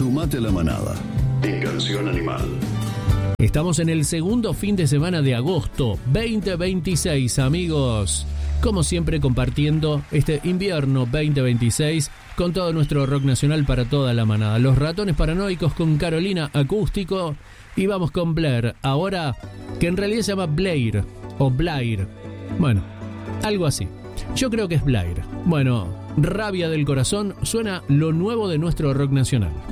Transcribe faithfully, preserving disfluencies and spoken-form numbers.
Sumate a la manada en Canción Animal. Estamos en el segundo fin de semana de agosto veinte veintiséis, amigos. Como siempre, compartiendo este invierno veinte veintiséis con todo nuestro rock nacional para toda la manada. Los Ratones Paranoicos con Carolina Acústico. Y vamos con Blair, ahora que en realidad se llama Blair o Blair. Bueno, algo así. Yo creo que es Blair. Bueno, Rabia del Corazón suena lo nuevo de nuestro rock nacional.